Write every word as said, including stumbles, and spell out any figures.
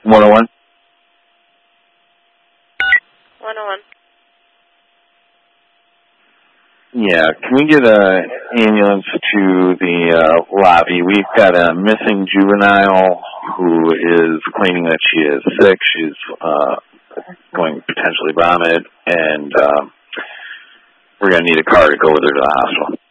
one oh one? one oh one. Yeah, can we get an ambulance to the uh, lobby? We've got a missing juvenile who is claiming that she is sick. She's uh, going to potentially vomit, and uh, we're going to need a car to go with her to the hospital.